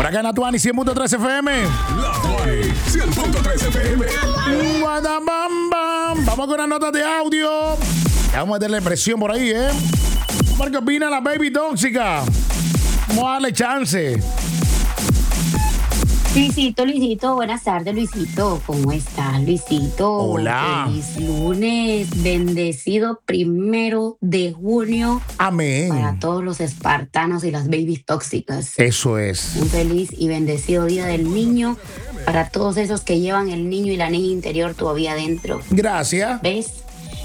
acá en la Tuani 100.3 FM. La Tuani 100.3 FM. Vamos con las notas de audio. Vamos a meterle presión por ahí, ¿eh? ¿Qué opina la baby tóxica? Vamos a darle chance. Luisito, buenas tardes, Luisito. ¿Cómo estás, Luisito? Hola. Feliz lunes, bendecido 1 de junio. Amén. Para todos los espartanos y las babies tóxicas. Eso es. Un feliz y bendecido Día del Niño para todos esos que llevan el niño y la niña interior todavía adentro. Gracias. ¿Ves?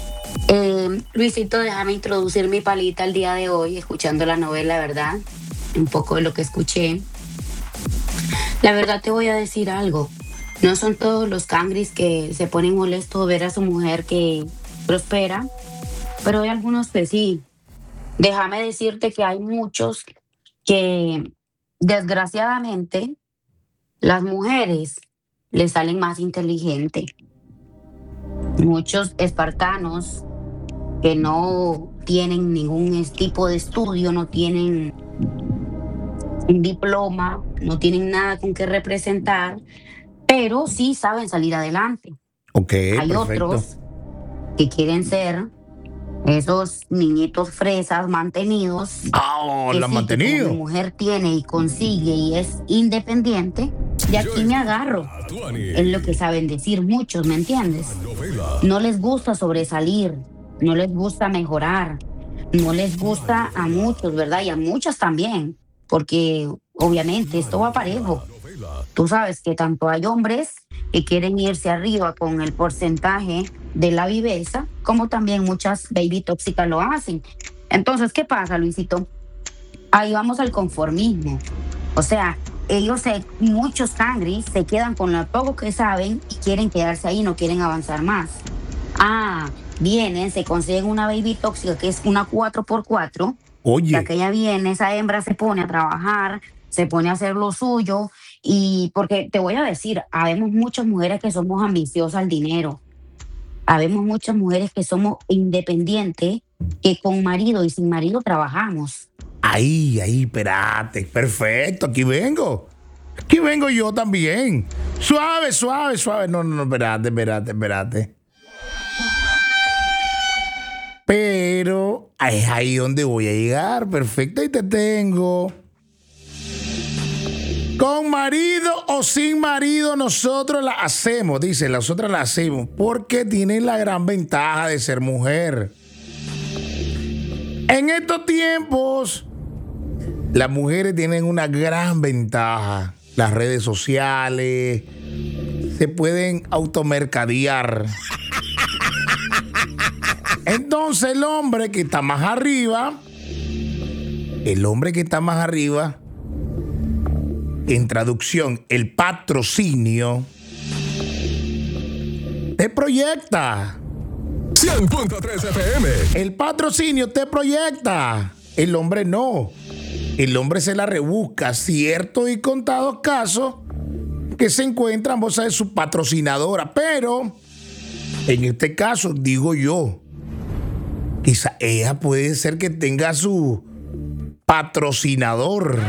Luisito, déjame introducir mi palita el día de hoy, escuchando la novela, ¿verdad? Un poco de lo que escuché. La verdad te voy a decir algo. No son todos los cangris que se ponen molestos ver a su mujer que prospera, pero hay algunos que sí. Déjame decirte que hay muchos que, desgraciadamente, las mujeres les salen más inteligentes. Muchos espartanos que no tienen ningún tipo de estudio, no tienen un diploma, no tienen nada con qué representar, pero sí saben salir adelante. Ok, Hay perfecto. otros que quieren ser esos niñitos fresas mantenidos. La que han sí, mantenido. que como mi mujer tiene y consigue y es independiente, de aquí me agarro. La Tuani. Es lo que saben decir muchos, ¿me entiendes? Novela. No les gusta sobresalir, no les gusta mejorar, no les gusta a muchos, ¿verdad? Y a muchas también, porque obviamente esto va parejo. Tú sabes que tanto hay hombres que quieren irse arriba con el porcentaje de la viveza, como también muchas baby tóxicas lo hacen. Entonces, ¿qué pasa, Luisito? Ahí vamos al conformismo. O sea, muchos cangris se quedan con lo poco que saben y quieren quedarse ahí, no quieren avanzar más. Vienen, se consiguen una baby tóxica que es una 4x4. Oye. Ya que ella viene, esa hembra se pone a trabajar, se pone a hacer lo suyo. Y porque te voy a decir, habemos muchas mujeres que somos ambiciosas al dinero. Habemos muchas mujeres que somos independientes, que con marido y sin marido trabajamos. Ahí, espérate. Perfecto, aquí vengo. Aquí vengo yo también. Suave. No, espérate. Pero es ahí donde voy a llegar. Perfecto, ahí te tengo. Con marido o sin marido, nosotros la hacemos, dice, nosotras la hacemos, porque tienen la gran ventaja de ser mujer. En estos tiempos, las mujeres tienen una gran ventaja. Las redes sociales se pueden automercadear. Entonces el hombre que está más arriba, en traducción, el patrocinio, te proyecta. 100.3 FM. El patrocinio te proyecta. El hombre no. El hombre se la rebusca. Ciertos y contados casos que se encuentran, vos sabés, su patrocinadora. Pero, en este caso, digo yo, quizá ella puede ser que tenga su patrocinador.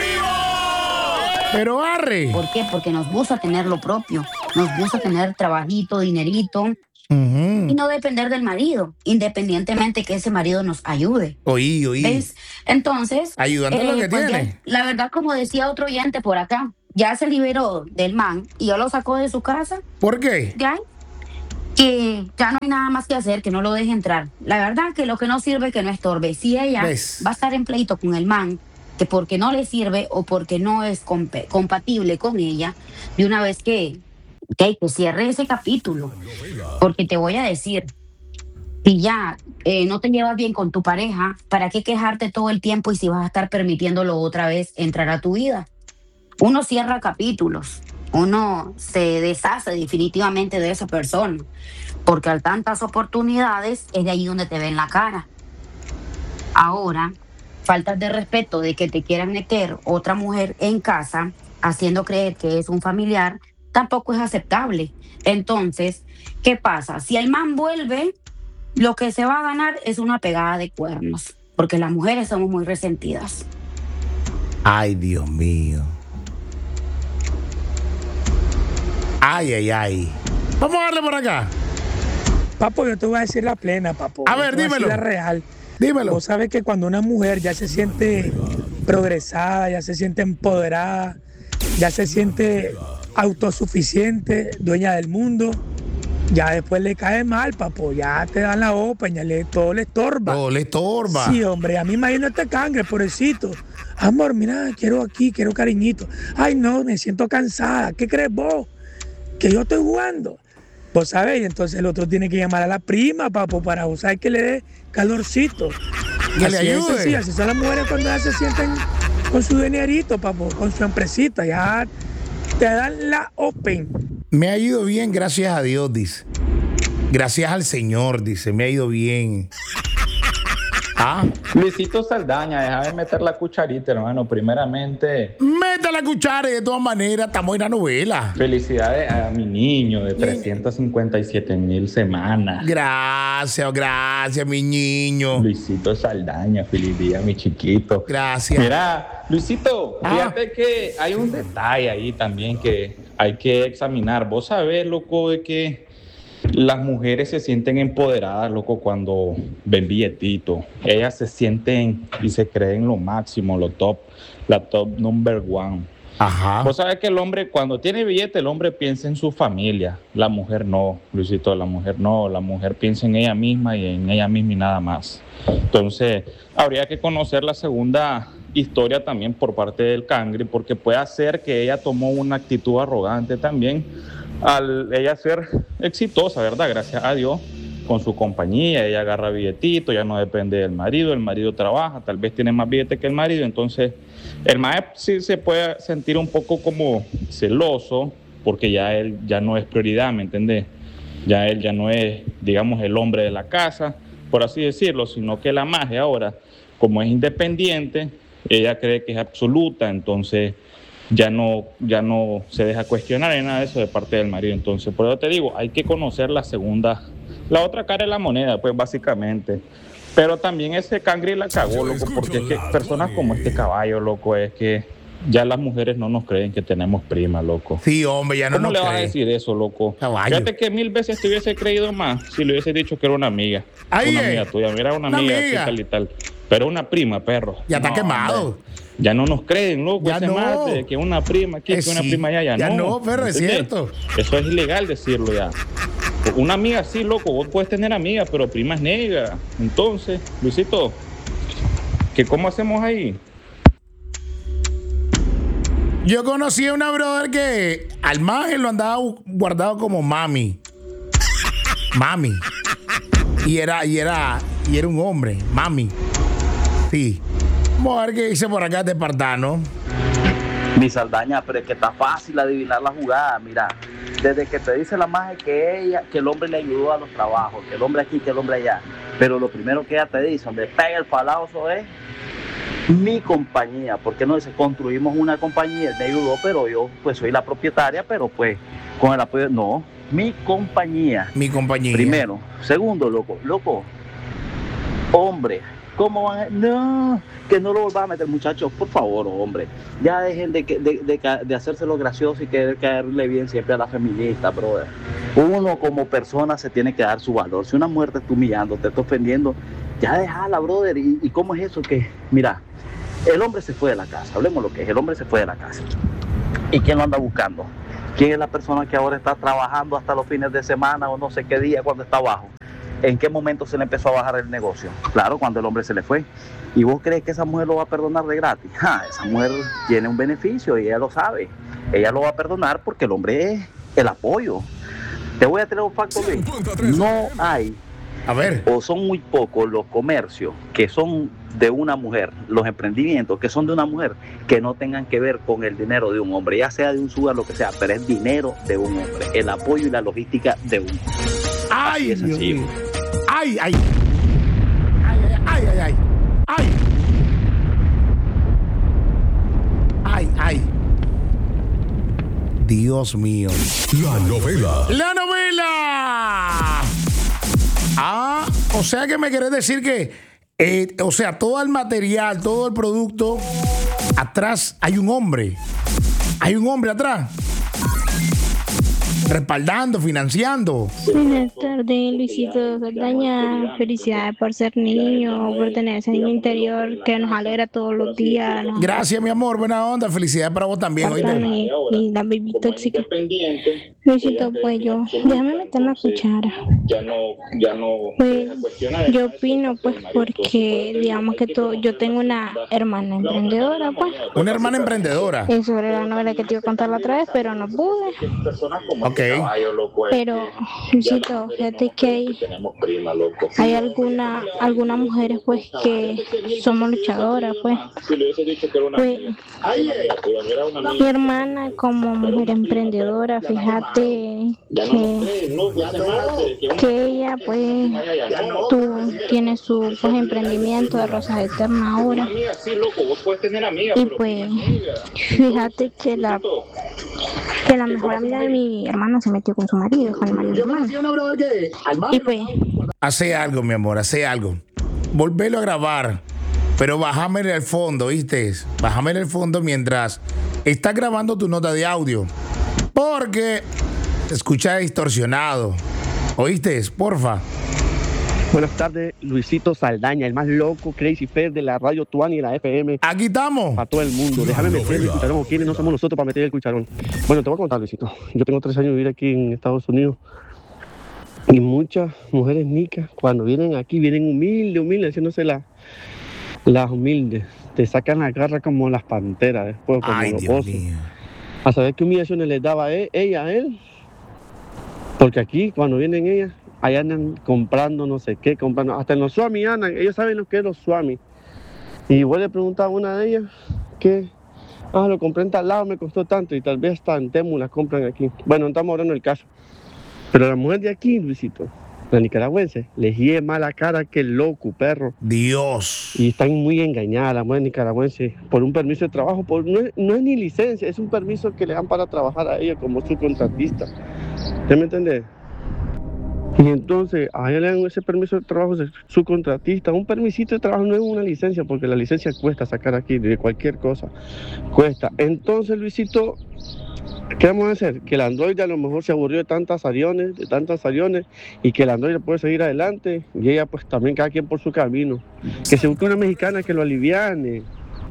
Pero arre. ¿Por qué? Porque nos gusta tener lo propio. Nos gusta tener trabajito, dinerito. Y no depender del marido, independientemente que ese marido nos ayude. Oí. ¿Ves? Entonces, Ayudando lo que pues tiene. ya, la verdad, como decía otro oyente por acá, ya se liberó del man y ya lo sacó de su casa. ¿Por qué? Ya, que ya no hay nada más que hacer, que no lo deje entrar. La verdad que lo que no sirve, que no estorbe. Si ella ¿Ves? va a estar en pleito con el man, que porque no le sirve o porque no es compatible con ella, de una vez que cierre ese capítulo. Porque te voy a decir, si ya no te llevas bien con tu pareja, ¿para qué quejarte todo el tiempo y si vas a estar permitiéndolo otra vez entrar a tu vida? Uno cierra capítulos, uno se deshace definitivamente de esa persona, porque al tantas oportunidades es de ahí donde te ven la cara. Ahora, faltas de respeto de que te quieran meter otra mujer en casa, haciendo creer que es un familiar, tampoco es aceptable. Entonces, ¿qué pasa? Si el man vuelve, lo que se va a ganar es una pegada de cuernos, porque las mujeres somos muy resentidas. Ay, Dios mío. Ay. Vamos a darle por acá. Papo, yo te voy a decir la plena, papo. A ver, Yo te voy dímelo. decir la real. Dímelo. Vos sabes que cuando una mujer ya se siente progresada, ya se siente empoderada, ya se siente autosuficiente, dueña del mundo, ya después le cae mal, papo. Ya te dan la open, todo le estorba. No, le estorba. Sí, hombre, a mí imagino este cangre, pobrecito. Amor, mira, quiero cariñito. Ay, no, me siento cansada. ¿Qué crees vos? Que yo estoy jugando. Vos sabés, entonces el otro tiene que llamar a la prima, papo, para usar que le dé calorcito. Que le Así es, ayude. así son las mujeres cuando ya se sienten con su dinerito, papo, con su empresita. Ya te dan la open. Me ha ido bien, gracias a Dios, dice. Gracias al Señor, dice. Me ha ido bien. Ah, Luisito Saldaña, déjame meter la cucharita, hermano. Primeramente, meta la cuchara y de todas maneras estamos en la novela. felicidades a mi niño de 357,000 semanas. Gracias, mi niño. Luisito Saldaña, feliz día, mi chiquito. Gracias. Mira, Luisito, fíjate que hay un detalle ahí también que hay que examinar. Vos sabés, loco, de que las mujeres se sienten empoderadas, loco, cuando ven billetito. Ellas se sienten y se creen lo máximo, la top number one. Ajá. Vos sabés que el hombre, cuando tiene billete, el hombre piensa en su familia. La mujer no, Luisito, la mujer no. La mujer piensa en ella misma y en ella misma y nada más. Entonces, habría que conocer la segunda historia también por parte del cangre, porque puede ser que ella tomó una actitud arrogante también al ella ser exitosa, ¿verdad? Gracias a Dios, con su compañía, ella agarra billetito, ya no depende del marido, el marido trabaja, tal vez tiene más billete que el marido, entonces el maestro sí se puede sentir un poco como celoso, porque ya él ya no es prioridad, ¿me entendés? Ya él ya no es, digamos, el hombre de la casa, por así decirlo, sino que la magia ahora, como es independiente, ella cree que es absoluta, entonces ya no se deja cuestionar en nada de eso de parte del marido. Entonces, por eso te digo, hay que conocer la otra cara de la moneda, pues básicamente. Pero también ese cangre la cagó, loco, porque es que personas como este caballo, loco, es que ya las mujeres no nos creen que tenemos prima, loco. Sí, hombre, ya no ¿Cómo nos le vas a cree. decir eso, loco? Caballo. Fíjate que 1000 veces te hubiese creído más si le hubiese dicho que era una amiga. Ahí Una es. amiga tuya, mira, una Una amiga, amiga. así, tal y tal. Pero una prima, perro. Ya está No, quemado. hombre. Ya no nos creen, loco, Ya ese no. mate, que una prima aquí, que una Sí. prima allá, Ya no. no, perro, es ¿Entendés? cierto. Eso es ilegal decirlo ya. Una amiga sí, loco, vos puedes tener amigas, pero primas negras. Entonces, Luisito, ¿cómo hacemos ahí? Yo conocí a una brother que al maje lo andaba guardado como mami. Mami. Y era un hombre, mami. Sí. Vamos a ver qué dice por acá este espartano. Mi Saldaña, pero es que está fácil adivinar la jugada. Mira, desde que te dice la magia que el hombre le ayudó a los trabajos, que el hombre aquí, que el hombre allá, pero lo primero que ella te dice, donde pega el palazo es mi compañía. Porque no dice, construimos una compañía, él me ayudó, pero yo pues soy la propietaria, pero pues con el apoyo, no, mi compañía. Mi compañía. Primero. Segundo, loco, hombre, ¿cómo van a...? No, que no lo volvás a meter, muchachos, por favor, hombre. Ya dejen de hacerse lo gracioso y querer caerle bien siempre a la feminista, brother. Uno como persona se tiene que dar su valor. Si una mujer te está humillando, te está ofendiendo, ya déjala, brother. ¿Y cómo es eso? Que, mira, el hombre se fue de la casa, hablemos lo que es, el hombre se fue de la casa. ¿Y quién lo anda buscando? ¿Quién es la persona que ahora está trabajando hasta los fines de semana o no sé qué día cuando está abajo? ¿En qué momento se le empezó a bajar el negocio? Claro, cuando el hombre se le fue. ¿Y vos crees que esa mujer lo va a perdonar de gratis? Esa mujer tiene un beneficio y ella lo sabe. Ella lo va a perdonar porque el hombre es el apoyo. Te voy a traer un facto, Luis. No hay, A ver. o son muy pocos los comercios que son de una mujer, los emprendimientos que son de una mujer, que no tengan que ver con el dinero de un hombre, ya sea de un sugar, lo que sea, pero es dinero de un hombre, el apoyo y la logística de un hombre. Ay, es Dios sencillo. mío. Ay. Ay. Dios mío. La novela. ¡La novela! O sea que me querés decir que, todo el material, todo el producto, atrás hay un hombre. Hay un hombre atrás. respaldando, financiando. Buenas tardes, Luisito Saldaña. Felicidades por ser niño, por tener ese niño interior que nos alegra todos los días. Gracias, mi amor, buena onda. Felicidades para vos también. Y la baby tóxica. Luisito, pues déjame meter la cuchara. Pues yo opino, pues, porque digamos que yo tengo una hermana emprendedora, pues. Una hermana emprendedora. Eso era la novela que te iba a contar la otra vez, pero no pude. Ok. Pero, Luisito, fíjate que hay algunas mujeres, pues, que somos luchadoras, pues. Mi hermana como mujer emprendedora, fíjate que ella, pues, tiene su pues, emprendimiento de Rosas Eternas ahora. Y pues, fíjate que la mejor amiga de mi hermana se metió con su marido, con el marido de mi hermana. Y pues, hace algo, mi amor, hace algo. Volvelo a grabar, pero bájamele al fondo, ¿viste? Bájamele al fondo mientras estás grabando tu nota de audio, porque te escucha distorsionado. ¿Oíste? Porfa. Buenas tardes, Luisito Saldaña, el más loco, Crazy Fair de la radio Tuani y la FM. Aquí estamos. Para todo el mundo. Déjame meter el cucharón. ¿Quiénes no somos nosotros para meter el cucharón? Bueno, te voy a contar, Luisito. Yo tengo 3 años de vivir aquí en Estados Unidos. Y muchas mujeres nicas, cuando vienen aquí, vienen humildes, haciéndose las humildes. Te sacan la garra como las panteras después, como ay, los Dios osos. mío. A saber qué humillaciones les daba ella a él. Porque aquí, cuando vienen ellas, ahí andan comprando no sé qué, hasta en los swami andan, ellos saben lo que es los swami. Y voy a preguntar a una de ellas que, lo compré en tal lado, me costó tanto, y tal vez hasta en Temu las compran aquí. Bueno, no estamos hablando del caso. Pero la mujer de aquí, Luisito, la nicaragüense, les hiede más la cara que el loco, perro. Dios. Y están muy engañadas la mujer nicaragüense por un permiso de trabajo, no es ni licencia, es un permiso que le dan para trabajar a ella como subcontratista. ¿Usted me entiende? Y entonces, a ella le dan ese permiso de trabajo de subcontratista. Un permisito de trabajo no es una licencia, porque la licencia cuesta sacar aquí de cualquier cosa. Cuesta. Entonces, Luisito, ¿qué vamos a hacer? Que el androide a lo mejor se aburrió de tantas aviones, y que el androide puede seguir adelante, y ella pues también cada quien por su camino. Que se busque una mexicana que lo aliviane.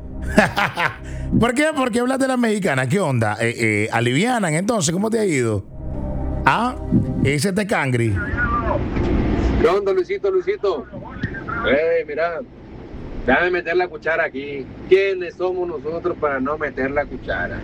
¿Por qué? ¿Por qué hablas de la mexicana? ¿Qué onda? ¿Alivianan entonces? ¿Cómo te ha ido? Ese te cangri. ¿Qué onda, Luisito? Mira, déjame meter la cuchara aquí. ¿Quiénes somos nosotros para no meter la cuchara?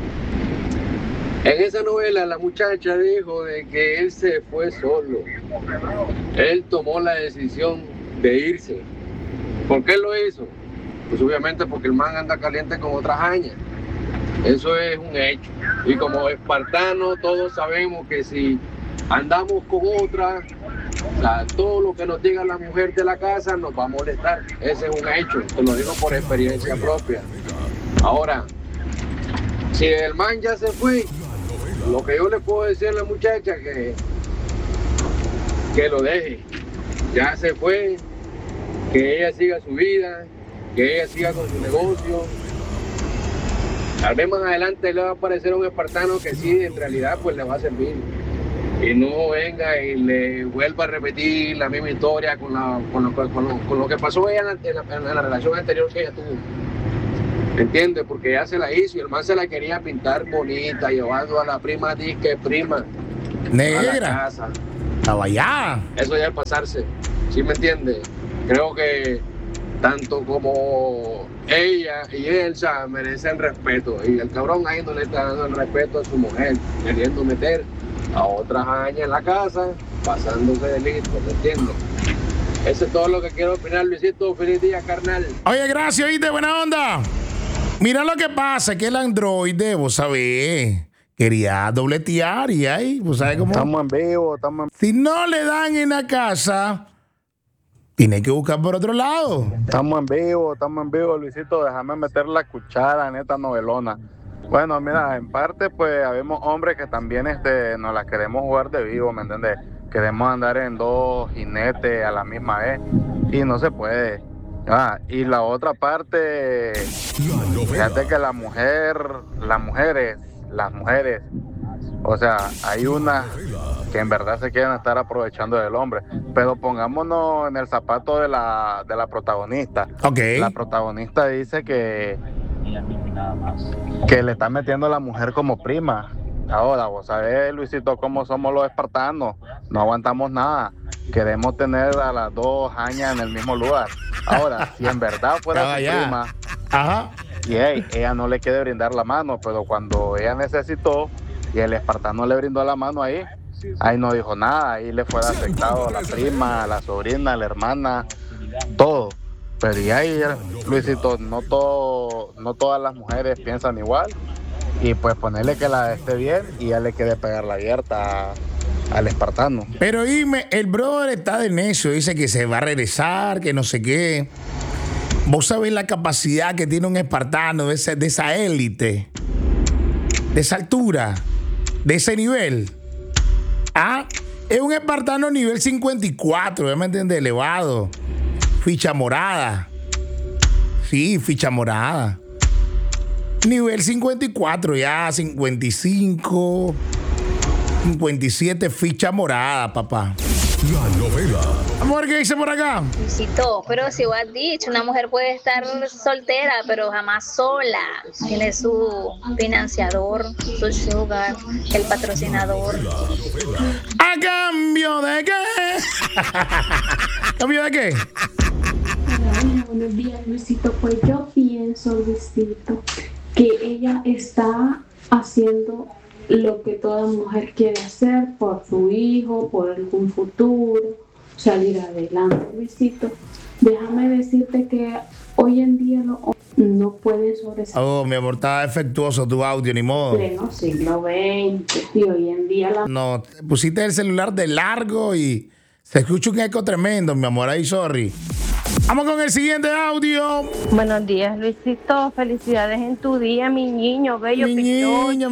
En esa novela la muchacha dijo de que él se fue solo. Él tomó la decisión de irse. ¿Por qué lo hizo? Pues obviamente porque el man anda caliente con otra jaña. Eso es un hecho. Y como espartanos todos sabemos que si andamos con otra, o sea, todo lo que nos diga la mujer de la casa nos va a molestar. Ese es un hecho. Te lo digo por experiencia propia. Ahora, si el man ya se fue, lo que yo le puedo decir a la muchacha que lo deje. Ya se fue, que ella siga su vida, que ella siga con su negocio. Tal vez más adelante le va a aparecer un espartano que sí, en realidad, pues le va a servir. Y no venga y le vuelva a repetir la misma historia con lo que pasó ella en la relación anterior que ella tuvo. ¿Entiendes? Porque ella se la hizo y el man se la quería pintar bonita, llevando a la prima disque prima negra a la casa. Estaba allá. Eso ya es pasarse. ¿Sí me entiendes? Creo que tanto como ella y Elsa merecen respeto, y el cabrón ahí no le está dando el respeto a su mujer, queriendo meter a otra jaña en la casa, pasándose de listo, ¿me entiendes? Eso es todo lo que quiero opinar, Luisito. Feliz día, carnal. Oye, gracias, oíste, buena onda. Mira lo que pasa, que el androide, vos sabés, quería dobletear y ahí, vos sabés cómo. Estamos en vivo, Si no le dan en la casa, tiene que buscar por otro lado. Estamos en vivo, Luisito. Déjame meter la cuchara en esta novelona. Bueno, mira, en parte, pues, habemos hombres que también nos la queremos jugar de vivo, ¿me entiendes? Queremos andar en 2 jinetes a la misma vez y no se puede. Y la otra parte, fíjate que las mujeres O sea, hay unas que en verdad se quieren estar aprovechando del hombre, pero pongámonos en el zapato de la protagonista. Ok. La protagonista dice que le está metiendo a la mujer como prima. Ahora, vos sabés, Luisito, cómo somos los espartanos, no aguantamos nada, queremos tener a las dos añas en el mismo lugar. Ahora, si en verdad fuera su prima, ajá, y ella no le quiere brindar la mano, pero cuando ella necesitó y el espartano le brindó la mano ahí no dijo nada, ahí le fue aceptado a la prima, a la sobrina, a la hermana, todo. Pero y ahí, Luisito, no todas las mujeres piensan igual, y pues ponerle que la esté bien y ya le quiere pegar la abierta al espartano. Pero dime, el brother está de necio, dice que se va a regresar, que no sé qué. Vos sabés la capacidad que tiene un espartano de esa élite, de esa altura, de ese nivel. Es un espartano nivel 54, ¿ya me entiendes? Elevado. Ficha morada. Sí, ficha morada. Nivel 54, ya 55, 57, ficha morada, papá. La novela. Amor, ¿qué dice por acá? Luisito, pero si vos has dicho, una mujer puede estar soltera, pero jamás sola. Tiene su financiador, su sugar, el patrocinador. ¿A cambio de qué? ¿Cambio de qué? Hola, buenos días, Luisito. Pues yo pienso, Luisito, que ella está haciendo lo que toda mujer quiere hacer por su hijo, por algún futuro, salir adelante, Luisito. Déjame decirte que hoy en día los hombres no pueden sobresalir. Oh, mi amor, está defectuoso tu audio, ni modo. Pleno siglo XX, y hoy en día No, pusiste el celular de largo y se escucha un eco tremendo, mi amor, ahí, sorry. Vamos con el siguiente audio. Buenos días, Luisito. Felicidades en tu día, mi niño, bello mi niña.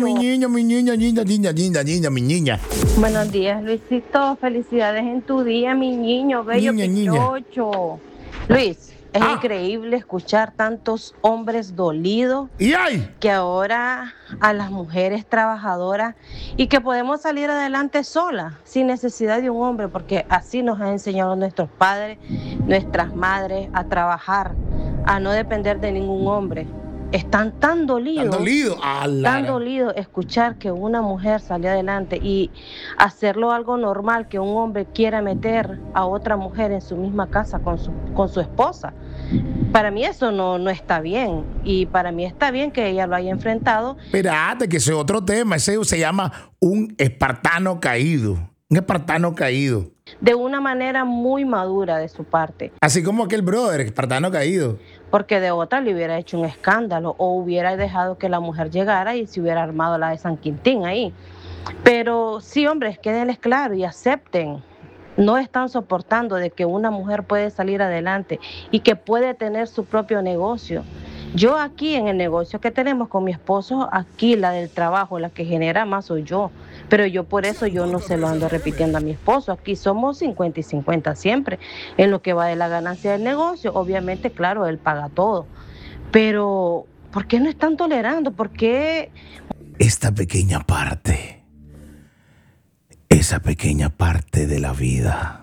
Buenos días, Luisito. Felicidades en tu día, mi niño, bello pichocho. Luis, es increíble escuchar tantos hombres dolidos que ahora a las mujeres trabajadoras y que podemos salir adelante solas, sin necesidad de un hombre, porque así nos han enseñado nuestros padres, nuestras madres a trabajar, a no depender de ningún hombre. Están tan dolidos, tan dolidos escuchar que una mujer salió adelante y hacerlo algo normal, que un hombre quiera meter a otra mujer en su misma casa con su esposa. Para mí eso no está bien, y para mí está bien que ella lo haya enfrentado. Espérate, que ese es otro tema, ese se llama un espartano caído. Un espartano caído. De una manera muy madura de su parte. Así como aquel brother, espartano caído. Porque de otra le hubiera hecho un escándalo o hubiera dejado que la mujer llegara y se hubiera armado la de San Quintín ahí. Pero sí, hombres, quédenles claro y acepten. No están soportando de que una mujer puede salir adelante y que puede tener su propio negocio. Yo aquí en el negocio que tenemos con mi esposo, aquí la del trabajo, la que genera más soy yo. Pero yo por eso yo no se lo ando repitiendo a mi esposo. Aquí somos 50 y 50 siempre. En lo que va de la ganancia del negocio, obviamente, claro, él paga todo. Pero, ¿por qué no están tolerando? ¿Por qué? Esta pequeña parte, esa pequeña parte de la vida.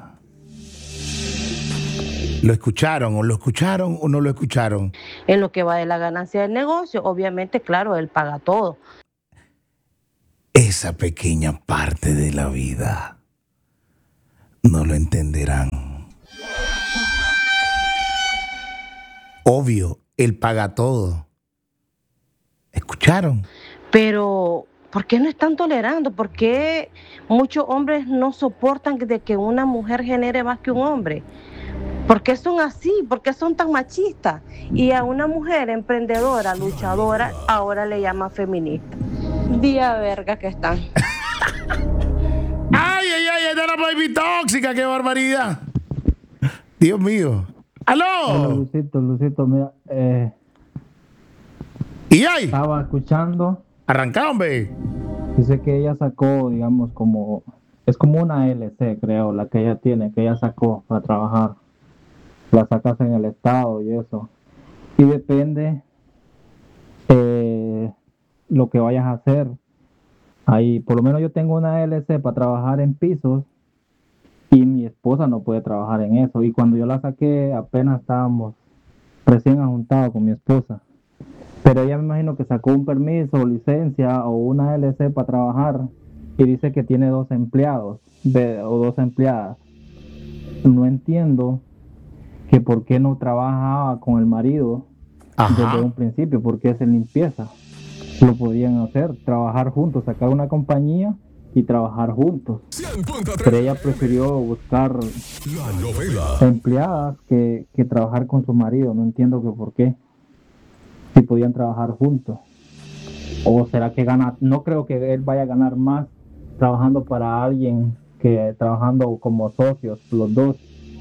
¿Lo escucharon o no lo escucharon? En lo que va de la ganancia del negocio, obviamente, claro, él paga todo. Esa pequeña parte de la vida no lo entenderán. Obvio, él paga todo. ¿Escucharon? Pero, ¿por qué no están tolerando? ¿Por qué muchos hombres no soportan de que una mujer genere más que un hombre? ¿Por qué son así? ¿Por qué son tan machistas? Y a una mujer emprendedora, luchadora, ahora le llama feminista. Día verga que están. ¡Ay, esta la baby tóxica! ¡Qué barbaridad! Dios mío. ¡Aló! Hola, Luisito, mira. ¿Y ahí? Estaba escuchando. Arrancá, hombre. Dice que ella sacó, digamos, es como una LC, creo, la que ella tiene, que ella sacó para trabajar. La sacas en el estado y eso. Y depende lo que vayas a hacer. Ahí, por lo menos yo tengo una LC para trabajar en pisos y mi esposa no puede trabajar en eso. Y cuando yo la saqué, apenas estábamos recién ajuntados con mi esposa. Pero ella me imagino que sacó un permiso o licencia o una LC para trabajar y dice que tiene 2 empleados o 2 empleadas. No entiendo que por qué no trabajaba con el marido desde un principio, porque es en limpieza. Lo podían hacer, trabajar juntos, sacar una compañía y trabajar juntos. Pero ella prefirió buscar empleadas que trabajar con su marido. No entiendo que por qué, si podían trabajar juntos. O será que gana, no creo que él vaya a ganar más trabajando para alguien que trabajando como socios, los dos.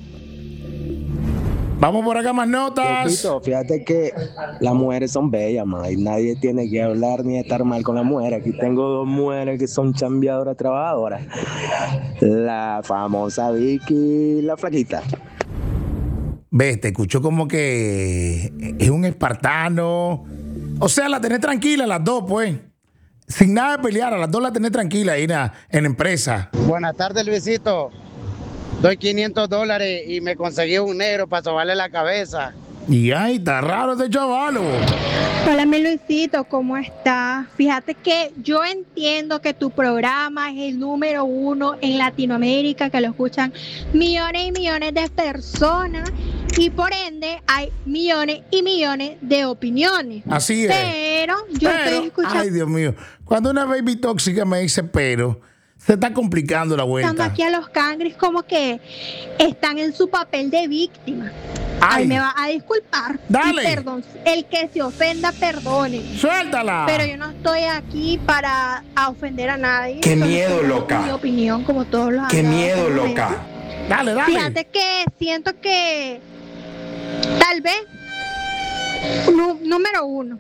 Vamos por acá, más notas. Lopito, fíjate que las mujeres son bellas, ma, y nadie tiene que hablar ni estar mal con las mujeres. Aquí tengo 2 mujeres que son chambeadoras, trabajadoras. La famosa Vicky y la flaquita. Ves, te escucho como que es un espartano. O sea, la tenés tranquila las dos, pues. Sin nada de pelear, a las dos la tenés tranquila ahí en la empresa. Buenas tardes, Luisito. Doy $500 y me conseguí un negro para sobarle la cabeza. Y ay, está raro este chavalo. Hola, mi Luisito, ¿cómo estás? Fíjate que yo entiendo que tu programa es el número 1 en Latinoamérica, que lo escuchan millones y millones de personas y por ende hay millones y millones de opiniones. Así es. Pero yo estoy escuchando. Ay, Dios mío. Cuando una baby tóxica me dice se está complicando la vuelta. Aquí a los cangres como que están en su papel de víctima. Ay, me va a disculpar. Dale. Y perdón, el que se ofenda, perdone. Suéltala. Pero yo no estoy aquí para ofender a nadie. Qué miedo, loca. Mi opinión, como todos los Qué miedo, loca. Dale. Fíjate que siento que tal vez número 1.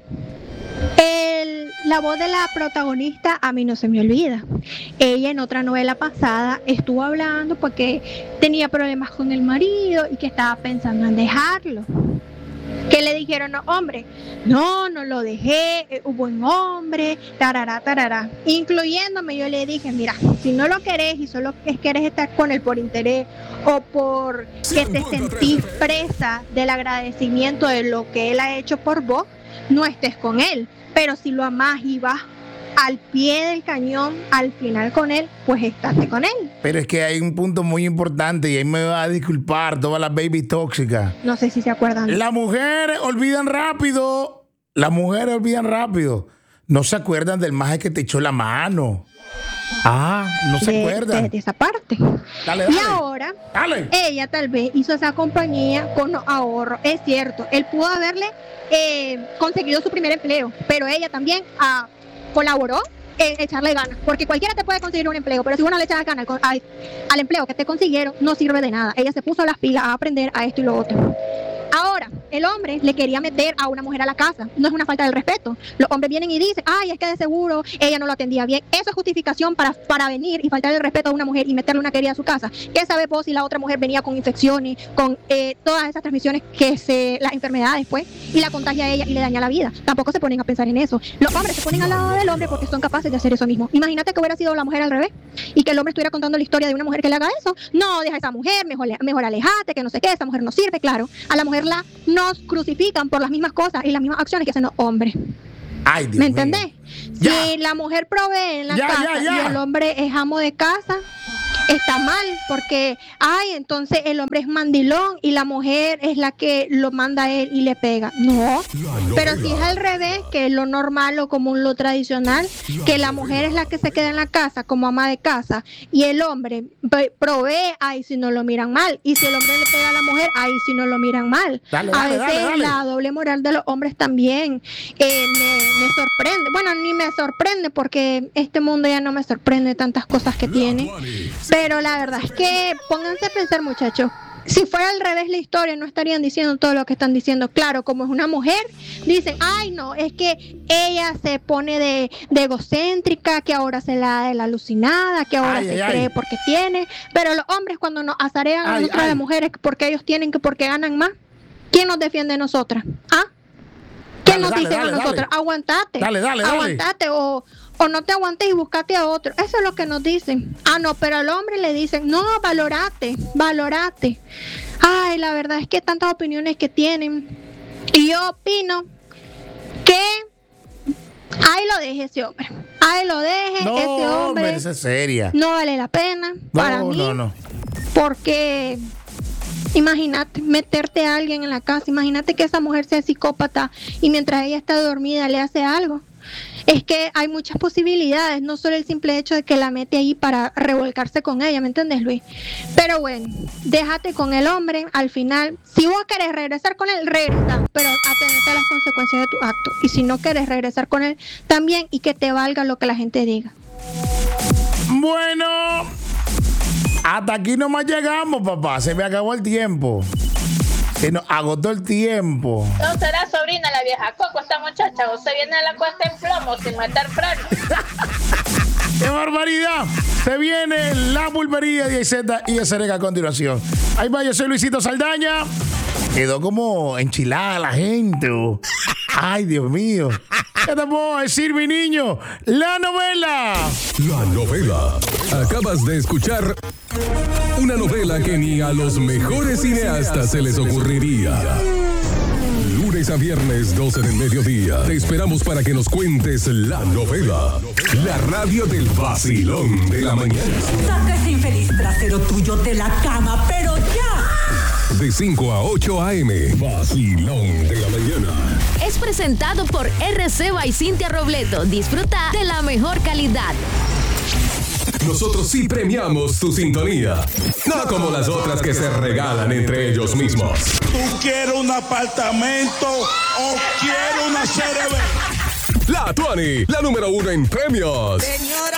La voz de la protagonista a mí no se me olvida. Ella en otra novela pasada estuvo hablando porque tenía problemas con el marido y que estaba pensando en dejarlo. Que le dijeron, no, hombre, no lo dejé, es un buen hombre, tarará. Incluyéndome, yo le dije, mira, si no lo querés y solo querés estar con él por interés o por que te sentís presa del agradecimiento de lo que él ha hecho por vos, no estés con él. Pero si lo amás y vas al pie del cañón, al final con él, pues estate con él. Pero es que hay un punto muy importante y ahí me va a disculpar todas las baby tóxicas. No sé si se acuerdan. Las mujeres olvidan rápido. No se acuerdan del maje que te echó la mano. No se acuerdan. De esa parte. Dale. Y ahora, ella tal vez hizo esa compañía con ahorro. Es cierto, él pudo haberle conseguido su primer empleo, pero ella también colaboró en echarle ganas, porque cualquiera te puede conseguir un empleo, pero si uno no le echas ganas al empleo que te consiguieron, no sirve de nada. Ella se puso las pilas a aprender a esto y lo otro. Ahora, el hombre le quería meter a una mujer a la casa. No es una falta de respeto. Los hombres vienen y dicen, ay, es que de seguro ella no lo atendía bien. Eso es justificación para venir y faltar el respeto a una mujer y meterle una querida a su casa. ¿Qué sabes vos si la otra mujer venía con infecciones, con todas esas transmisiones las enfermedades, pues, y la contagia a ella y le daña la vida? Tampoco se ponen a pensar en eso. Los hombres se ponen al lado del hombre porque son capaces de hacer eso mismo. Imagínate que hubiera sido la mujer al revés y que el hombre estuviera contando la historia de una mujer que le haga eso. No, deja a esa mujer, mejor alejate, que no sé qué, esa mujer no sirve, claro. A la mujer nos crucifican por las mismas cosas y las mismas acciones que hacen los hombres. Ay, Dios ¿me entendés? Ya. Si la mujer provee en la casa y el hombre es amo de casa, está mal, porque entonces el hombre es mandilón y la mujer es la que lo manda a él y le pega. No, pero si es al revés, que es lo normal, lo común, lo tradicional, que la mujer es la que se queda en la casa como ama de casa y el hombre provee, ahí si no lo miran mal, y si el hombre le pega a la mujer, ahí si no lo miran mal. A veces la doble moral de los hombres también me sorprende. Bueno, ni me sorprende porque este mundo ya no me sorprende tantas cosas que tiene. Pero la verdad es que pónganse a pensar, muchachos. Si fuera al revés la historia, no estarían diciendo todo lo que están diciendo. Claro, como es una mujer, dicen, ay no, es que ella se pone de egocéntrica, que ahora se la da de la alucinada, que ahora cree porque tiene. Pero los hombres cuando nos azarean a nosotras las mujeres porque ellos tienen que porque ganan más, ¿quién nos defiende a nosotras? ¿Qué nos dicen a nosotras? Aguantate. Aguantate o no te aguantes y búscate a otro. Eso es lo que nos dicen. Ah, no, pero al hombre le dicen, no, valorate. Ay, la verdad es que tantas opiniones que tienen. Y yo opino que ahí lo deje ese hombre. No, ese hombre. Esa es seria. No vale la pena para mí. No. Porque imagínate meterte a alguien en la casa, imagínate que esa mujer sea psicópata y mientras ella está dormida le hace algo. Es que hay muchas posibilidades, no solo el simple hecho de que la mete ahí para revolcarse con ella, ¿me entiendes, Luis? Pero bueno, déjate con el hombre, al final, si vos querés regresar con él, regresa, pero atenete a las consecuencias de tu acto. Y si no querés regresar con él, también, y que te valga lo que la gente diga. Bueno, hasta aquí nomás llegamos, papá, se me acabó el tiempo. Se nos agotó el tiempo. No será sobrina la vieja Coco, esta muchacha. Usted viene a la cuesta en plomo sin meter freno. ¡Qué barbaridad! Se viene la pulpería de IZ y SRG a continuación. Ahí va, yo soy Luisito Saldaña. Quedó como enchilada la gente. Ay, Dios mío. ¿Qué te puedo decir, mi niño? La novela. La novela. Acabas de escuchar una novela que ni a los mejores cineastas se les ocurriría. Lunes a viernes, 12 del mediodía. Te esperamos para que nos cuentes la novela. La radio del vacilón de la mañana. Saca ese infeliz trasero tuyo de la cama, pero ya. De 5 a 8 a.m. Vacilón de la mañana. Es presentado por RC by Cintia Robleto. Disfruta de la mejor calidad. Nosotros sí premiamos tu sintonía. No como las otras que se regalan entre ellos mismos. ¿Tú quieres un apartamento o quieres una CRB? La Tuani, la número 1 en premios. Señora.